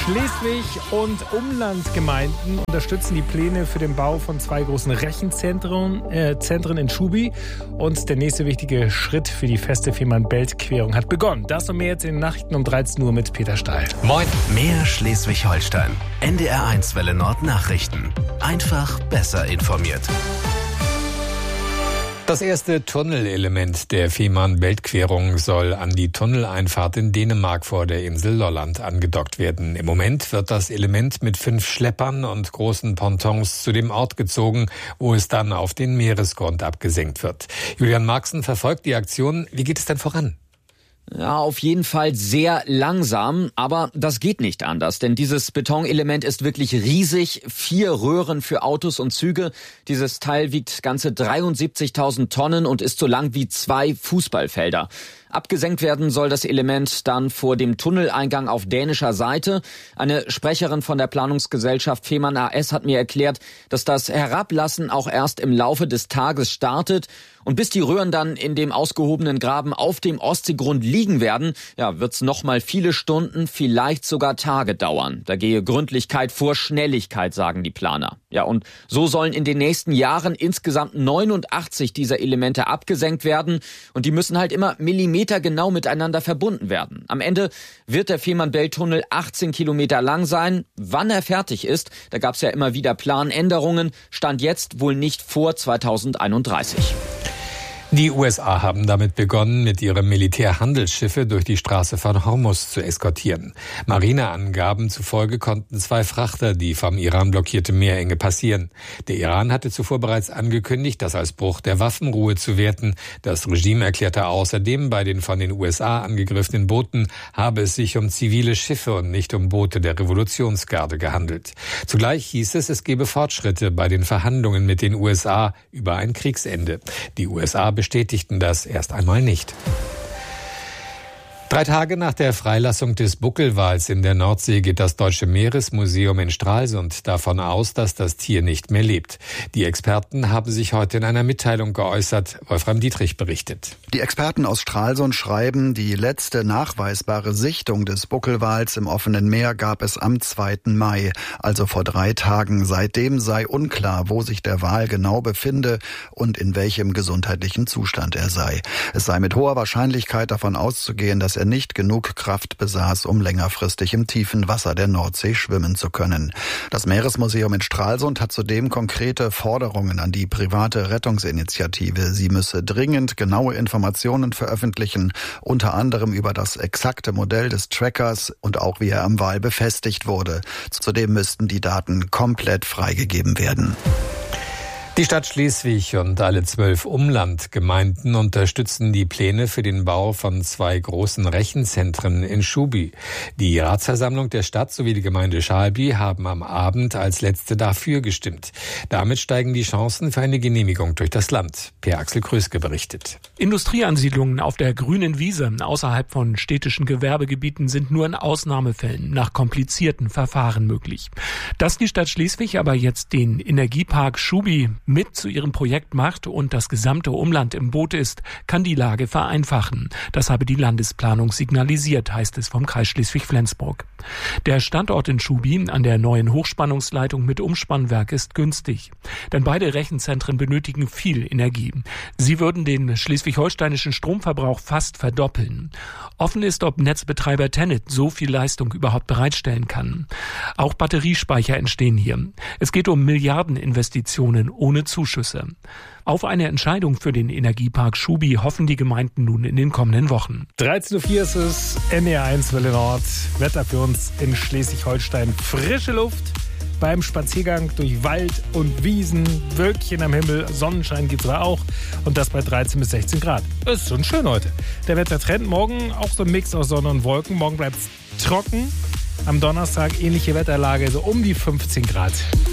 Schleswig und Umlandgemeinden unterstützen die Pläne für den Bau von 2 großen Rechenzentren in Schubi. Und der nächste wichtige Schritt für die feste Fehmarn-Belt-Querung hat begonnen. Das und mehr jetzt in den Nachrichten um 13 Uhr mit Peter Stahl. Moin. Mehr Schleswig-Holstein. NDR1 Welle Nord Nachrichten. Einfach besser informiert. Das erste Tunnelelement der Fehmarn-Belt-Querung soll an die Tunneleinfahrt in Dänemark vor der Insel Lolland angedockt werden. Im Moment wird das Element mit 5 Schleppern und großen Pontons zu dem Ort gezogen, wo es dann auf den Meeresgrund abgesenkt wird. Julian Marxen verfolgt die Aktion. Wie geht es denn voran? Ja, auf jeden Fall sehr langsam, aber das geht nicht anders, denn dieses Betonelement ist wirklich riesig, 4 Röhren für Autos und Züge. Dieses Teil wiegt ganze 73.000 Tonnen und ist so lang wie 2 Fußballfelder. Abgesenkt werden soll das Element dann vor dem Tunneleingang auf dänischer Seite. Eine Sprecherin von der Planungsgesellschaft Fehmarn AS hat mir erklärt, dass das Herablassen auch erst im Laufe des Tages startet. Und bis die Röhren dann in dem ausgehobenen Graben auf dem Ostseegrund liegen werden, wird's noch mal viele Stunden, vielleicht sogar Tage dauern. Da gehe Gründlichkeit vor Schnelligkeit, sagen die Planer. Ja, und so sollen in den nächsten Jahren insgesamt 89 dieser Elemente abgesenkt werden. Und die müssen halt immer millimetergenau miteinander verbunden werden. Am Ende wird der Fehmarn-Belt-Tunnel 18 Kilometer lang sein. Wann er fertig ist, da gab's ja immer wieder Planänderungen. Stand jetzt wohl nicht vor 2031. Die USA haben damit begonnen, mit ihren Militärhandelsschiffe durch die Straße von Hormuz zu eskortieren. Marineangaben zufolge konnten 2 Frachter die vom Iran blockierte Meerenge passieren. Der Iran hatte zuvor bereits angekündigt, das als Bruch der Waffenruhe zu werten. Das Regime erklärte außerdem, bei den von den USA angegriffenen Booten habe es sich um zivile Schiffe und nicht um Boote der Revolutionsgarde gehandelt. Zugleich hieß es, es gebe Fortschritte bei den Verhandlungen mit den USA über ein Kriegsende. Die USA bestätigten das erst einmal nicht. 3 Tage nach der Freilassung des Buckelwals in der Nordsee geht das Deutsche Meeresmuseum in Stralsund davon aus, dass das Tier nicht mehr lebt. Die Experten haben sich heute in einer Mitteilung geäußert. Wolfram Dietrich berichtet. Die Experten aus Stralsund schreiben, die letzte nachweisbare Sichtung des Buckelwals im offenen Meer gab es am 2. Mai, also vor 3 Tagen. Seitdem sei unklar, wo sich der Wal genau befinde und in welchem gesundheitlichen Zustand er sei. Es sei mit hoher Wahrscheinlichkeit davon auszugehen, dass er nicht genug Kraft besaß, um längerfristig im tiefen Wasser der Nordsee schwimmen zu können. Das Meeresmuseum in Stralsund hat zudem konkrete Forderungen an die private Rettungsinitiative. Sie müsse dringend genaue Informationen veröffentlichen, unter anderem über das exakte Modell des Trackers und auch wie er am Wal befestigt wurde. Zudem müssten die Daten komplett freigegeben werden. Die Stadt Schleswig und alle 12 Umlandgemeinden unterstützen die Pläne für den Bau von 2 großen Rechenzentren in Schubi. Die Ratsversammlung der Stadt sowie die Gemeinde Schalby haben am Abend als letzte dafür gestimmt. Damit steigen die Chancen für eine Genehmigung durch das Land. Per-Axel Kröske berichtet. Industrieansiedlungen auf der grünen Wiese außerhalb von städtischen Gewerbegebieten sind nur in Ausnahmefällen nach komplizierten Verfahren möglich. Dass die Stadt Schleswig aber jetzt den Energiepark Schubi mit zu ihrem Projekt macht und das gesamte Umland im Boot ist, kann die Lage vereinfachen. Das habe die Landesplanung signalisiert, heißt es vom Kreis Schleswig-Flensburg. Der Standort in Schubi an der neuen Hochspannungsleitung mit Umspannwerk ist günstig. Denn beide Rechenzentren benötigen viel Energie. Sie würden den schleswig-holsteinischen Stromverbrauch fast verdoppeln. Offen ist, ob Netzbetreiber TenneT so viel Leistung überhaupt bereitstellen kann. Auch Batteriespeicher entstehen hier. Es geht um Milliardeninvestitionen ohne Zuschüsse. Auf eine Entscheidung für den Energiepark Schubi hoffen die Gemeinden nun in den kommenden Wochen. 13.04 Uhr ist es, NDR1 Welle Nord. Wetter für uns in Schleswig-Holstein. Frische Luft beim Spaziergang durch Wald und Wiesen. Wölkchen am Himmel, Sonnenschein gibt's da auch. Und das bei 13 bis 16 Grad. Das ist schon schön heute. Der Wettertrend morgen auch so ein Mix aus Sonne und Wolken. Morgen bleibt's trocken. Am Donnerstag ähnliche Wetterlage, so um die 15 Grad.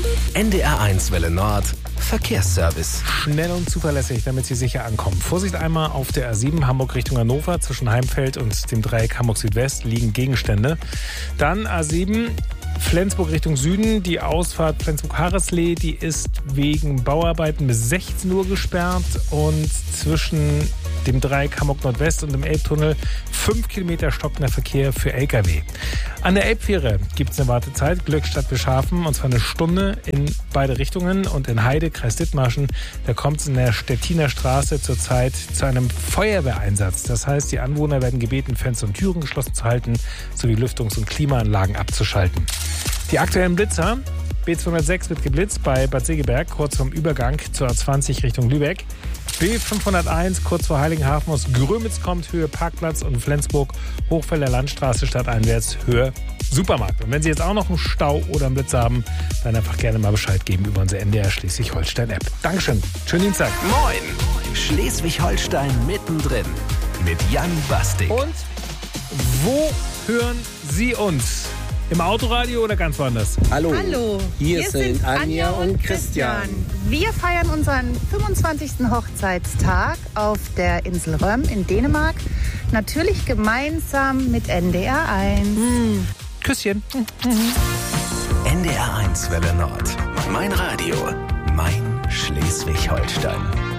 NDR1 Welle Nord. Verkehrsservice. Schnell und zuverlässig, damit Sie sicher ankommen. Vorsicht einmal auf der A7 Hamburg Richtung Hannover. Zwischen Heimfeld und dem Dreieck Hamburg Südwest liegen Gegenstände. Dann A7 Flensburg Richtung Süden. Die Ausfahrt Flensburg-Harreslee, die ist wegen Bauarbeiten bis 16 Uhr gesperrt. Und zwischen dem Dreieck Hamburg Nordwest und dem Elbtunnel 5 Kilometer stockender Verkehr für Lkw. An der Elbfähre gibt es eine Wartezeit, Glückstadt Beschafen, und zwar eine Stunde in beide Richtungen. Und in Heide, Kreis Dithmarschen, da kommt es in der Stettiner Straße zurzeit zu einem Feuerwehreinsatz. Das heißt, die Anwohner werden gebeten, Fenster und Türen geschlossen zu halten, sowie Lüftungs- und Klimaanlagen abzuschalten. Die aktuellen Blitzer: B206 wird geblitzt bei Bad Segeberg, kurz vorm Übergang zur A20 Richtung Lübeck. B501 kurz vor Heiligenhafen aus Grömitz kommt, Höhe Parkplatz, und Flensburg, Hochfelder Landstraße stadteinwärts, Höhe Supermarkt. Und wenn Sie jetzt auch noch einen Stau oder einen Blitz haben, dann einfach gerne mal Bescheid geben über unsere NDR Schleswig-Holstein-App. Dankeschön. Schönen Dienstag. Moin! Schleswig-Holstein mittendrin mit Jan Bastik. Und wo hören Sie uns? Im Autoradio oder ganz woanders? Hallo. Hier sind Anja und Christian. Wir feiern unseren 25. Hochzeitstag auf der Insel Röm in Dänemark. Natürlich gemeinsam mit NDR 1. Küsschen. NDR 1 Welle Nord. Mein Radio. Mein Schleswig-Holstein.